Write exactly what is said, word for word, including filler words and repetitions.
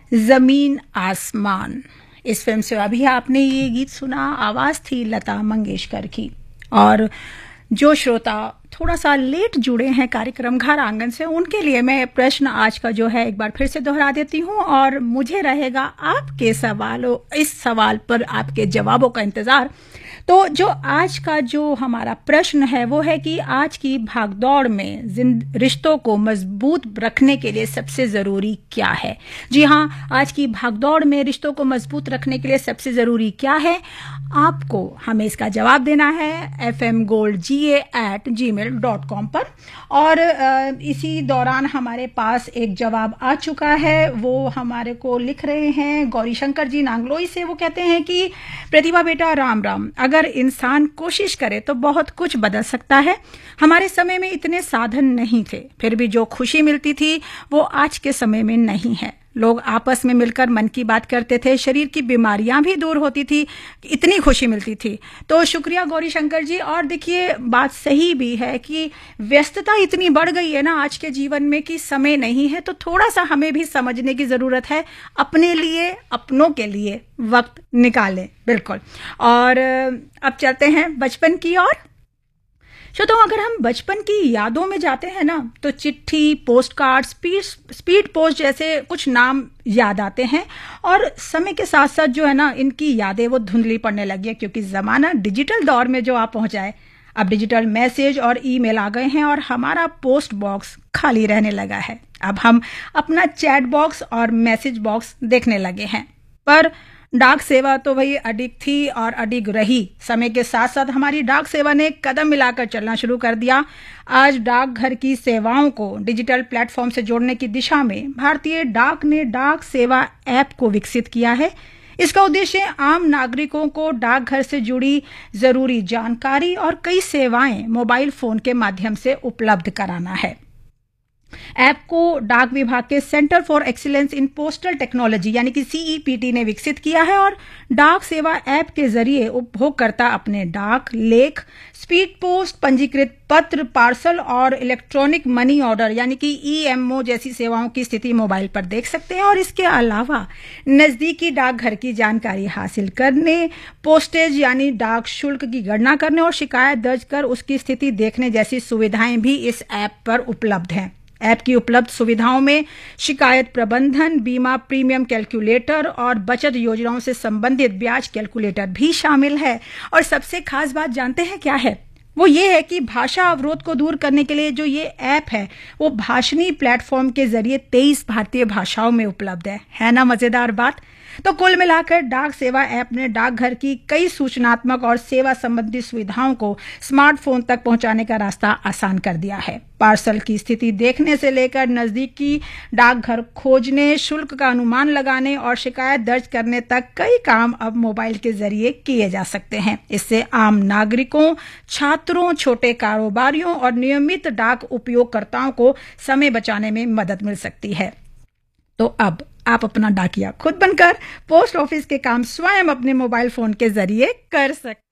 जमीन आसमान, इस फिल्म से अभी आपने ये गीत सुना, आवाज थी लता मंगेशकर की। और जो श्रोता थोड़ा सा लेट जुड़े हैं कार्यक्रम घर आंगन से, उनके लिए मैं प्रश्न आज का जो है एक बार फिर से दोहरा देती हूँ और मुझे रहेगा आपके सवालों, इस सवाल पर आपके जवाबों का इंतजार। तो जो आज का जो हमारा प्रश्न है वो है कि आज की भागदौड़ में रिश्तों को मजबूत रखने के लिए सबसे जरूरी क्या है। जी हाँ, आज की भागदौड़ में रिश्तों को मजबूत रखने के लिए सबसे जरूरी क्या है, आपको हमें इसका जवाब देना है एफ एम गोल्ड जी ए एट जी मेल डॉट कॉम पर। और इसी दौरान हमारे पास एक जवाब आ चुका है, वो हमारे को लिख रहे हैं गौरी शंकर जी नांगलोई से। वो कहते हैं कि प्रतिभा बेटा राम राम, अगर इंसान कोशिश करे तो बहुत कुछ बदल सकता है। हमारे समय में इतने साधन नहीं थे, फिर भी जो खुशी मिलती थी वो आज के समय में नहीं है। लोग आपस में मिलकर मन की बात करते थे, शरीर की बीमारियां भी दूर होती थी, इतनी खुशी मिलती थी। तो शुक्रिया गौरी शंकर जी। और देखिए, बात सही भी है कि व्यस्तता इतनी बढ़ गई है ना आज के जीवन में कि समय नहीं है, तो थोड़ा सा हमें भी समझने की जरूरत है, अपने लिए, अपनों के लिए वक्त निकालें। बिल्कुल। और अब चलते हैं बचपन की ओर। तो अगर हम बचपन की यादों में जाते हैं ना, तो चिट्ठी, post card, speed speed post जैसे कुछ नाम याद आते हैं। और समय के साथ साथ जो है ना, इनकी यादें वो धुंधली पड़ने लगी है, क्योंकि जमाना डिजिटल दौर में जो आप पहुंचा है, अब डिजिटल मैसेज और ईमेल आ गए हैं और हमारा पोस्ट बॉक्स खाली रहने लगा है। अब हम अपना चैट बॉक्स और मैसेज बॉक्स देखने लगे हैं। पर डाक सेवा तो वही अडिग थी और अडिग रही। समय के साथ साथ हमारी डाक सेवा ने कदम मिलाकर चलना शुरू कर दिया। आज डाकघर की सेवाओं को डिजिटल प्लेटफॉर्म से जोड़ने की दिशा में भारतीय डाक ने डाक सेवा ऐप को विकसित किया है। इसका उद्देश्य आम नागरिकों को डाकघर से जुड़ी जरूरी जानकारी और कई सेवाएं मोबाइल फोन के माध्यम से उपलब्ध कराना है। ऐप को डाक विभाग के centre for excellence in postal technology यानी कि सी ई पी टी ने विकसित किया है। और डाक सेवा ऐप के जरिए उपभोगकर्ता अपने डाक लेख, स्पीड पोस्ट, पंजीकृत पत्र, पार्सल और इलेक्ट्रॉनिक मनी ऑर्डर यानी कि ई एम ओ जैसी सेवाओं की स्थिति मोबाइल पर देख सकते हैं। और इसके अलावा नजदीकी डाकघर की जानकारी हासिल करने, पोस्टेज यानी डाक शुल्क की गणना करने और शिकायत दर्ज कर उसकी स्थिति देखने जैसी सुविधाएं भी इस ऐप पर उपलब्ध हैं। ऐप की उपलब्ध सुविधाओं में शिकायत प्रबंधन, बीमा प्रीमियम कैलकुलेटर और बचत योजनाओं से संबंधित ब्याज कैलकुलेटर भी शामिल है। और सबसे खास बात जानते हैं क्या है? वो ये है कि भाषा अवरोध को दूर करने के लिए जो ये ऐप है वो भाषणी प्लेटफॉर्म के जरिए तेईस भारतीय भाषाओं में उपलब्ध है। है ना मजेदार बात? तो कुल मिलाकर डाक सेवा ऐप ने डाकघर की कई सूचनात्मक और सेवा संबंधी सुविधाओं को स्मार्टफोन तक पहुंचाने का रास्ता आसान कर दिया है। पार्सल की स्थिति देखने से लेकर नजदीकी डाकघर खोजने, शुल्क का अनुमान लगाने और शिकायत दर्ज करने तक कई काम अब मोबाइल के जरिए किए जा सकते हैं। इससे आम नागरिकों, छात्रों, छोटे कारोबारियों और नियमित डाक उपयोगकर्ताओं को समय बचाने में मदद मिल सकती है। तो अब आप अपना डाकिया खुद बनकर पोस्ट ऑफिस के काम स्वयं अपने मोबाइल फोन के जरिए कर सकते हैं।